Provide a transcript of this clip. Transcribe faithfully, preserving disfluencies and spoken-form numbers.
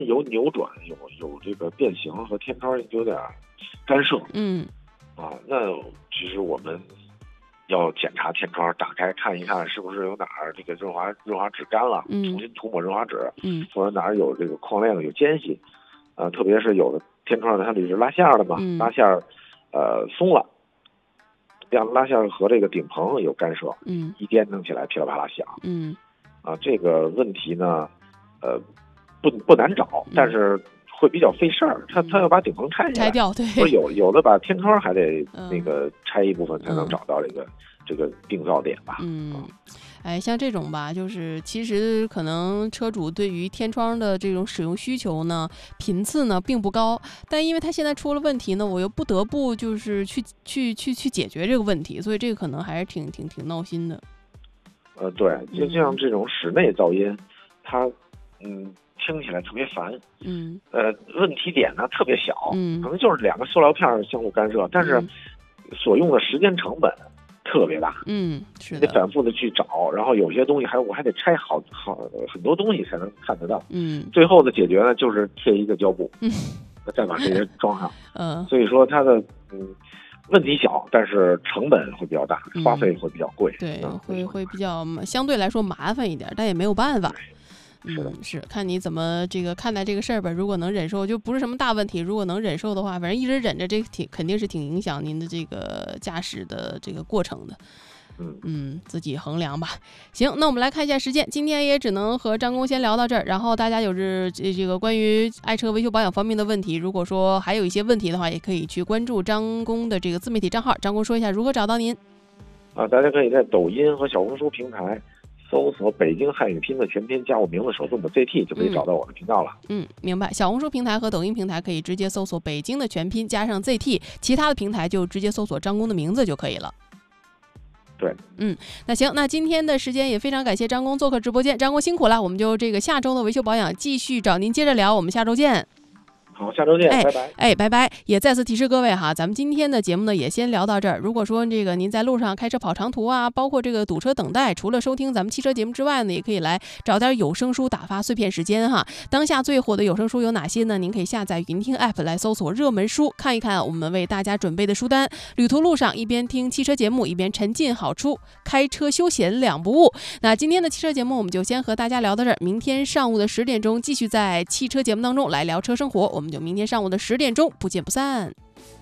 有扭转，有有这个变形和天窗有点干涉。 嗯， 啊，那其实我们要检查天窗，打开看一看是不是有哪儿这个润滑润滑纸干了， 嗯重新涂抹润滑纸， 嗯， 或者哪儿有这个框链有间隙，啊，特别是有的天窗的它里是拉线的嘛， 嗯、 拉线呃松了，这样拉线和这个顶棚有干涉， 嗯， 一颠腾起来噼里啪啦响， 嗯， 啊，这个问题呢，呃，不不难找，但是会比较费事儿，他他要把顶棚拆下来， 拆掉，对， 或者有有的把天窗还得那个拆一部分才能找到这个、 嗯、 这个定噪点吧。 嗯，哎，像这种吧，就是其实可能车主对于天窗的这种使用需求呢，频次呢并不高，但因为它现在出了问题呢，我又不得不就是去去去去解决这个问题，所以这个可能还是挺挺挺闹心的。 呃，对，就像这种室内噪音，它嗯。听起来特别烦， 嗯， 呃，问题点呢特别小， 嗯， 可能就是两个塑料片相互干涉，但是所用的时间成本特别大， 嗯，是的， 得反复的去找，然后有些东西还我还得拆好好很多东西才能看得到， 嗯， 最后的解决呢就是贴一个胶布， 嗯， 再把这些装上， 嗯， 所以说它的嗯问题小，但是成本会比较大，花费会比较贵， 对， 嗯、 会会比较相对来说麻烦一点，但也没有办法。 是的， 嗯，是看你怎么这个看待这个事儿吧。如果能忍受，就不是什么大问题；如果能忍受的话，反正一直忍着，这挺肯定是挺影响您的这个驾驶的这个过程的。 嗯嗯，自己衡量吧。行，那我们来看一下时间，今天也只能和张工先聊到这儿。然后大家有这这个关于爱车维修保养方面的问题，如果说还有一些问题的话，也可以去关注张工的这个自媒体账号。张工说一下如何找到您。 啊，大家可以在抖音和小红书平台搜索北京汉语拼的全拼加我名字首字母 Z T 就可以找到我的频道了。 嗯，明白。小红书平台和抖音平台可以直接搜索北京的全拼加上 Z T， 其他的平台就直接搜索张工的名字就可以了。 对， 嗯，那行，那今天的时间也非常感谢张工做客直播间，张工辛苦了，我们就这个下周的维修保养继续找您接着聊，我们下周见。 好，下周见， 哎、 拜拜。 哎，拜拜！也再次提示各位哈，咱们今天的节目呢也先聊到这儿。如果说这个您在路上开车跑长途啊，包括这个堵车等待，除了收听咱们汽车节目之外呢，也可以来找点有声书打发碎片时间哈。当下最火的有声书有哪些呢？您可以下载云听 app 来搜索热门书，看一看我们为大家准备的书单。旅途路上一边听汽车节目，一边沉浸好书，开车休闲两不误。那今天的汽车节目我们就先和大家聊到这儿，明天上午的十点钟继续在汽车节目当中来聊车生活，我们就明天上午的十点钟不见不散。